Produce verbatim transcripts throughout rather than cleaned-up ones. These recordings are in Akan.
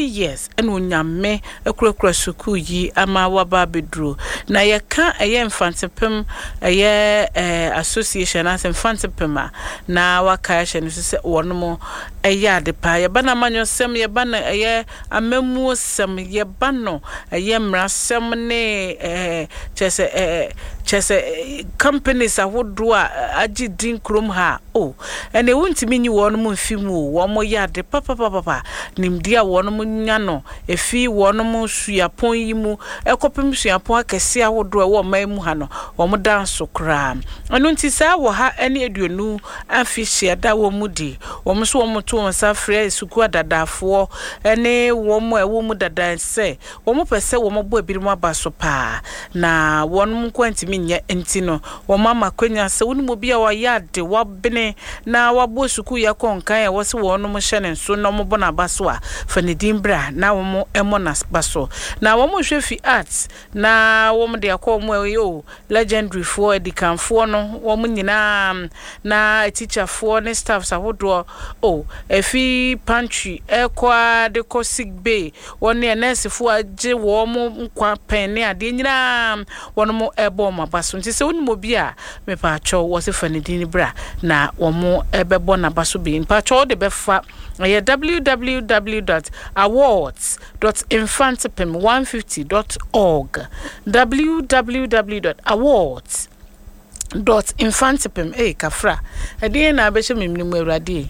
years and onyame ekura suku yi ama waba bedro na ye ka eye mfantepem eye eh, association as mfantepema na waka hye no se wono eye adepa ye bana manyosem ye bana eye amemu sem ye bano eye mrasem ne eh chese eh chese companies ahodo a agi din krom ha oh ene wontimi nyi wono mu mfimu wo mo ye adepa papa papa nimdia wono mu nya no efi wono mu suapon yi mu ekopem suapon akese ahodo e wo mamu ha no wo mo danso kra anu nti sa wo ha ene aduonu afihye da wo mu di wo mo so wo mo to won safre suku adadafo ene wo mo e wo mu dada se wo mo pese wo mo bo ebirimu abaso pa na wono mu kwantimi nya enti no wo mama kwanya se wonu mo bia wa yade wa bene na wa bo suku ya konkan ya wo se wono mo hye so no mo bo na baso a fanedimbra na wo mo emo na baso na wo mo hwefi arts na wo mo de akomo yo legendary for edikanfo no wo mo nyina na teacher for ne staff sahodo oh efi pantry ekwa de ko sick bay woni nurse fo age wo mo nkwa pen ne ade nyina wono mo ebo ma baso nti se woni mo bia me pa cho wo se fanedin bra na wo mo ebebo na baso be pa cho de befa ye w w w dot awards dot infantipim one fifty dot org w w w dot awards dot infantipim eh kafra ade na be che memnimu awrade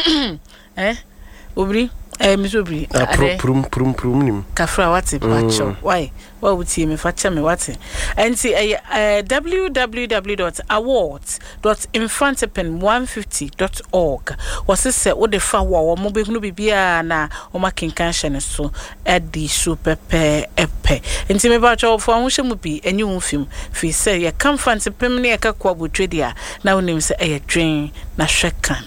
eh obri eh misobri ade prum prum prum nim kafra wati pacho why why would you me facha me wati enti eh w w w dot awards dot infantipim one fifty dot org wasese wo de fa wo mo begunu bibia na o makinkan hye so edi super pe epe enti me pacho fo ahwo hye mu bi enyu mfim fi se ye kamfantipim ne ye kakwa botwedia na wonim se eh dwen na hwekan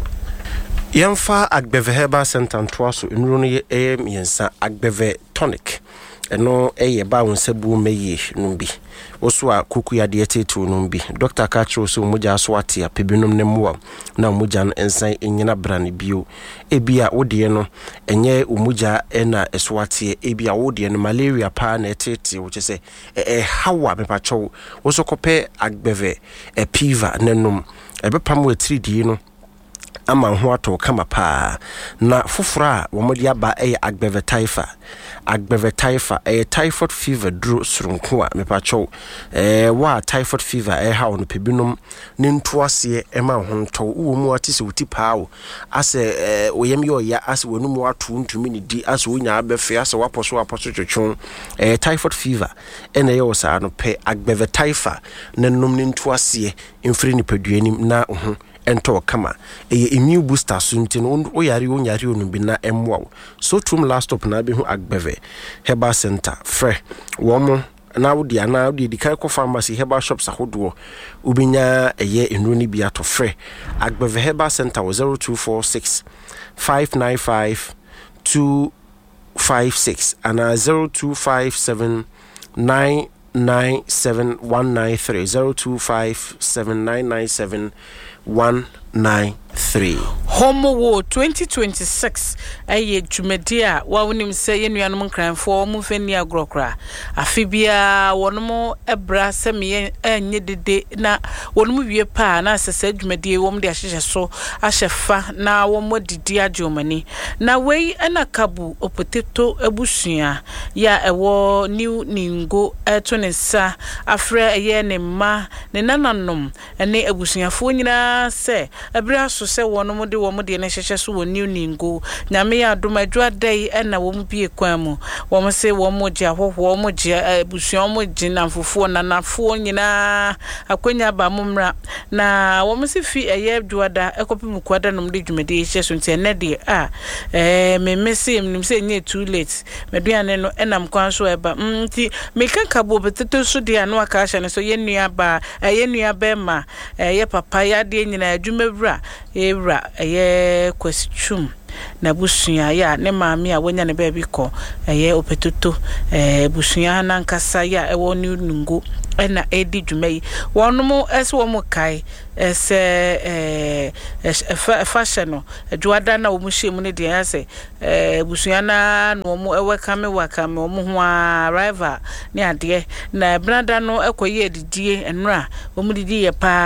Yamfa Agbeve Herbal Center Twaso nru no ye em yensa Agbeve tonic eno eye ba wonsabu meye numbi oso a kuku ya de tetu numbi Doctor Katro so moja so ate apebinom ne moa na moja no ensan enyina brane bio ebia wode no enye omoja ena eso ate ebia wode no malaria pa na etete wo chese e hawa mepacho wo so kope Agbeve e piva nenum ebepam we three D no ama ho ato kama pa na fufura wo modi aba eye Agbeve taifa Agbeve taifa eye typhoid fever dro sronko a mepacho eh wa typhoid fever eh ha ono pebinom ne ntoase ema ho nto wo mu ate se wuti pa wo ase eh oyem yo ya ase wonu mu ato ntumi ni di ase wonya abefe ase waposo aposo twetwon eh typhoid fever ene ye wo sa no pe Agbeve taifa ne nom ne ntoase emfiri ni paduanim na ho ento kama eye immune booster sunti no o yare o nyare o nubi na emwa so trum last stop na be hu Agbeve Herbal Center fre wo mo na wo dia na wo di kai ko pharmacy herbal shops ahodo ubinya eye enro ni bia to fre Agbeve Herbal Center wo zero two four six five nine five two five six and zero two five seven nine nine seven one nine three zero two five seven nine nine seven one nine three Homo War twenty twenty-six aye dwumadia wa wonim se yenuanom nkranfo mu fani agrokra afibia wonom ebra se me enye dede na wonom wie pa na asese dwumadie wom de ahyehye so ahyefa na wom didi ajomani na wei ana kabu opoteto abusua ya ewo new ningo etonesa afra eye ne ma ne nananom ene abusuafo nyina se ebra so se wonom de wom de ne hyehye so wo new ningo nyame ya adomadwa dai ena wom bie kwan mu wom se wom gye ahoho wom gye abusuan wom gye namfofo na nafo nyina akwanya ba mumra na wom se fi eye dwada ekopim kwada nom de dwumade hyehye so nti ene de a eh me mesi nim se nye too late meduane no enam kwan so eba nti meka kabo beteto so de anu aka hye ne so yenua ba yenua ba ma ye papa ya de nyina adwumawura ewura eye question na busua ya ne maami a wonya ne baby ko eye opetoto eh busua na nkasa ya ewo ni nungu na edi dwumai wonom ese wo mo kai ese eh fashion no adwada na wo mo hyemu ne de ase eh busua na no mo ewekame wakame wo mo ho arrival ne ade na brada no ekoye didie enra wo mo didie pa